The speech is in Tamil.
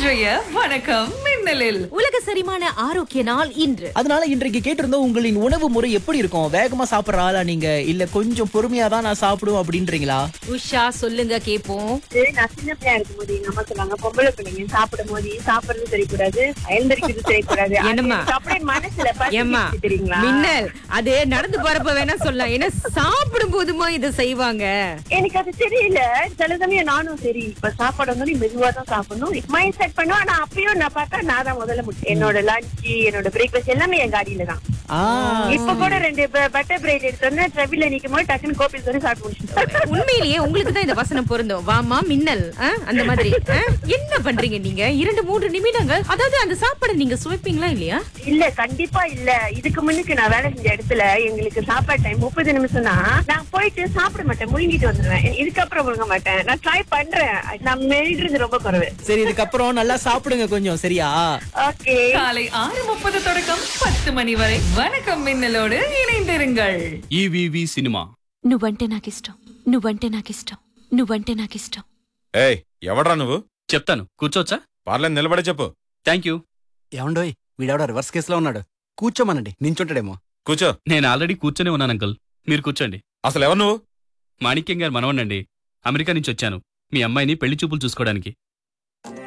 இன்றைய வணக்கம் மின்னலில் உலக செரிமான ஆரோக்கிய நாள் இன்று. அதனால இன்றைக்கு கேட்டிருந்தோம், உங்களின் உணவு முறை எப்படி இருக்கும்? வேகமா சாப்பிடுற ஆளா நீங்க, இல்ல கொஞ்சம் பொறுமையா தான் நான் சாப்பிடுவோம் அப்படின்றீங்களா? உஷா சொல்லுங்க கேப்போம். நான் சின்ன பிள்ளையா இருக்கும்போது எங்க அம்மா சொன்னாங்க, பொம்பளை பிள்ளைங்க சாப்பிடும் போது சாப்பிடுறது சரிக்கூடாது, எழுந்திருக்கிறது சரிக்கூடாது. என்னம்மா? அது அப்படியே மனசுல ஏம்மா, பதிஞ்சிருச்சு தெரியுங்களா? மின்னல் அது நடந்து போறப்ப வேணா சொல்லலாம். ஏன்னா சாப்பிடும் போதுமா இதை செய்வாங்க. எனக்கு அது தெரியல. சில சமயம் நானும் சரி இப்ப சாப்பாடு வந்து மெதுவா தான் சாப்பிடணும் மைண்ட் செட் பண்ணுவேன். ஆனா அப்பயும் நான் பார்த்தா நான் தான் முதல்ல முடியும். என்னோட லஞ்ச், என்னோட பிரேக்ஃபாஸ்ட் எல்லாமே என் காடியில தான். இப்ப கூட 2 பட்டர் பிரெட் எடுத்தோன்னா ட்ரெவில நிக்கும் போது டக்குன்னு கோப்பி சொல்லி சாப்பிட்டு முடிச்சுட்டேன். உண்மையிலேயே உங்களுக்கு தான் இந்த வசனம் பொருந்தும். வாமா மின்னல், அந்த மாதிரி. என்ன பண்றீங்க நீங்க? 2-3 நிமிடங்கள், அதாவது அந்த சாப்பாடு நீங்க சுவைப்பீங்களா இல்லையா? இல்ல, கண்டிப்பா இல்ல. இதுக்கு முன்னுக்கு நான் வேலை செஞ்ச இடத்துல எங்களுக்கு சாப்பாடு டைம் 30 நிமிஷம் தான். நான் போயிட்டு சாப்பிட மாட்டேன், முழுங்கிட்டு வந்துடுவேன். இதுக்கப்புறம் முழுங்க மாட்டேன். நான் ட்ரை பண்றேன். நான் மெல்றது ரொம்ப குறைவு. சரி, இதுக்கப்புறம் நல்லா சாப்பிடுங்க கொஞ்சம், சரியா? ஓகே. காலை 6:30 தொடக்கம் 10 மணி வரை வணக்கம் மின்னலோடு இணைந்திருங்கள். EVV cinema. నువ్వంటే నాకిష్టం, నువ్వంటే నాకిష్టం, నువ్వంటే నాకిష్టం. ఏయ్, ఎవడ్రా నువ్వు? చెప్తాను, కూర్చోవచ్చా? పర్లేదు, నిలబడి చెప్పు. Thank you. ఏమండోయ్, వీడెవడో రివర్స్ కేసులో ఉన్నాడు. కూర్చోమనండి, నించుంటాడేమో. కూర్చో. నేను ఆల్రెడీ కూర్చొనే ఉన్నాను అంకుల్, మీరు కూర్చోండి. అసలు ఎవరు నువ్వు? మాణిక్యం గారు మనవనండి. అమెరికా నుంచి వచ్చాను మీ అమ్మాయిని పెళ్లి చూపులు చూసుకోవడానికి.